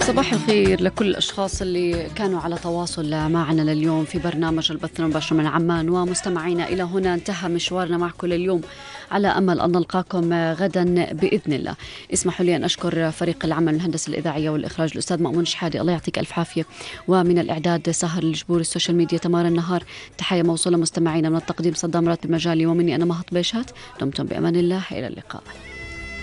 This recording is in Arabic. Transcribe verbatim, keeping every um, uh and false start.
صباح الخير لكل الأشخاص اللي كانوا على تواصل معنا لليوم في برنامج البث المباشر من عمان. ومستمعينا، إلى هنا انتهى مشوارنا معكم لليوم، على أمل أن نلقاكم غدا بإذن الله. اسمحوا لي أن أشكر فريق العمل من الهندسة الإذاعية والإخراج الأستاذ مأمون شحادي، الله يعطيك ألف عافية، ومن الإعداد سهر الجبور، السوشيال ميديا تمار النهار. تحية موصولة مستمعينا، من التقديم صدام راتب المجالي، ومني أنا مهط بيشات. دمتم بأمان الله، إلى اللقاء.